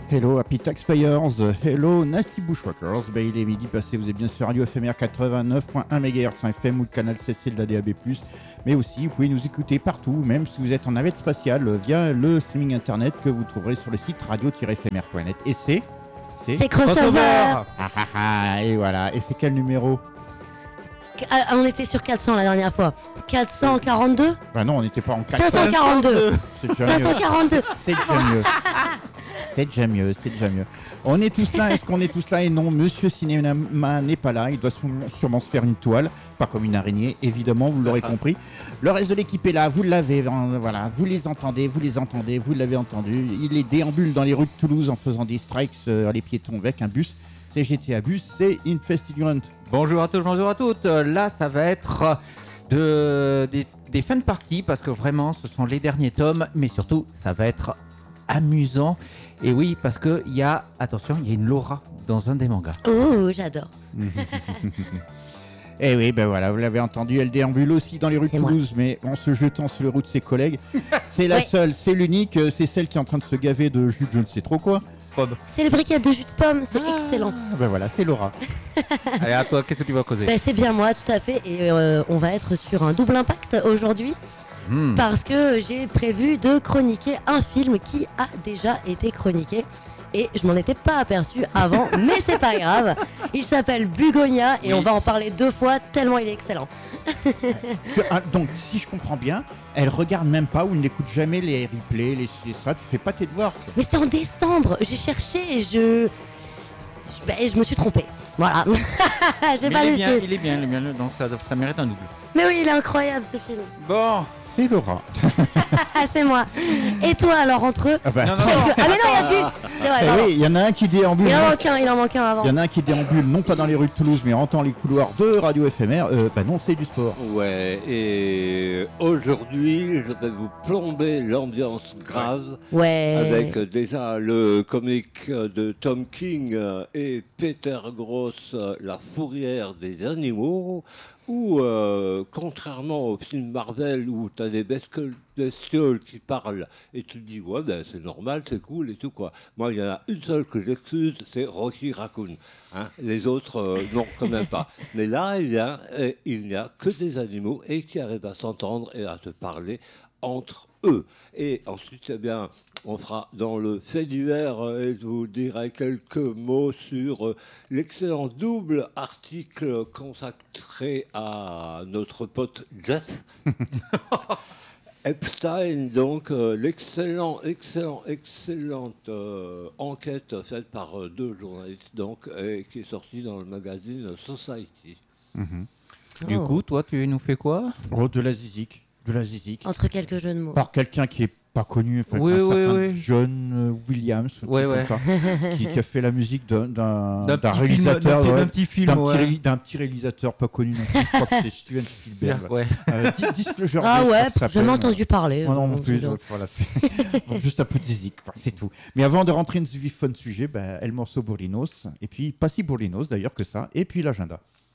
Hello Happy Taxpayers, hello Nasty Bushwhackers, il est midi passé, vous êtes bien sur Radio FMR 89.1 MHz FM ou le canal CC de la DAB+, mais aussi vous pouvez nous écouter partout, même si vous êtes en navette spatiale, via le streaming internet que vous trouverez sur le site radio-fmr.net. Et c'est Crossover. Et voilà, et c'est quel numéro? On était sur 400 la dernière fois. 442. Bah non, on n'était pas en 400. 542. C'est déjà mieux. 542. C'est déjà mieux. C'est déjà mieux, c'est déjà mieux. On est tous là, est-ce qu'on est tous là? Et non, Monsieur Cinéma n'est pas là, il doit sûrement se faire une toile, pas comme une araignée, évidemment, vous l'aurez compris. Le reste de l'équipe est là, vous l'avez, voilà, vous les entendez, vous l'avez entendu. Il est déambule dans les rues de Toulouse en faisant des strikes à les piétons avec un bus. C'est GTA Bus, c'est Infestigurant. Bonjour à tous, bonjour à toutes. Là, ça va être des fun parties parce que vraiment, ce sont les derniers tomes, mais surtout, ça va être amusant. Et oui, parce que il y a une Laura dans un des mangas. Oh, j'adore. Eh oui, ben voilà, vous l'avez entendu, elle déambule aussi dans les rues de Toulouse, mais en se jetant sur les roues de ses collègues. C'est la seule, c'est l'unique, c'est celle qui est en train de se gaver de jus de je ne sais trop quoi. C'est le briquet de jus de pomme, c'est excellent. Ben voilà, c'est Laura. Allez, à toi, qu'est-ce que tu vas causer? C'est bien moi, tout à fait. Et on va être sur un double impact aujourd'hui. Parce que j'ai prévu de chroniquer un film qui a déjà été chroniqué. Et je m'en étais pas aperçu avant, mais c'est pas grave. Il s'appelle Bugonia et on va en parler 2 fois tellement il est excellent. Donc, si je comprends bien, elle regarde même pas ou n'écoute jamais les replays, ça, tu fais pas tes devoirs. Mais c'était en décembre, j'ai cherché et je me suis trompée. Voilà. Il est bien, donc ça mérite un double. Mais oui, il est incroyable ce film. Bon, c'est Laura. C'est moi. Et toi alors entre eux? Ah bah, non. Ah mais non, il y a du. C'est vrai, pardon. oui, il y en a un qui déambule. Il en manque un avant. Il y en a un qui déambule non pas dans les rues de Toulouse, mais en rentrant les couloirs de Radio FMR. Non, c'est du sport. Ouais, et aujourd'hui, je vais vous plomber l'ambiance grave avec déjà le comic de Tom King et Peter Gross, La fourrière des animaux, où, contrairement au film Marvel où tu as des bestioles qui parlent et tu te dis, ouais, ben, c'est normal, c'est cool et tout, quoi. Moi, il y en a une seule que j'excuse, c'est Rocky Raccoon. Hein. Les autres, non, quand même pas. Mais là, il n'y a que des animaux et qui arrivent à s'entendre et à se parler entre eux. Et ensuite, eh bien, on fera dans le fait divers et je vous dirai quelques mots sur l'excellent double article consacré à notre pote Jeff Epstein, donc l'excellente enquête faite par 2 journalistes donc, qui est sortie dans le magazine Society. Du coup, toi, tu nous fais quoi? Oh, de la zizik. Entre quelques jeux de mots. Par quelqu'un qui est pas connu, enfin, Oui, un certain oui. John Williams, comme ça, qui a fait la musique d'un réalisateur, d'un petit réalisateur pas connu non plus, je crois que c'est Steven Spielberg. Ouais. Disclosure. Ah ouais, j'ai jamais entendu parler. Moi non plus, voilà, donc, juste un peu de zizik, c'est tout. Mais avant de rentrer dans ce vif fun sujet, le morceau Bourlinos, et puis pas si Bourlinos d'ailleurs que ça, et puis l'agenda.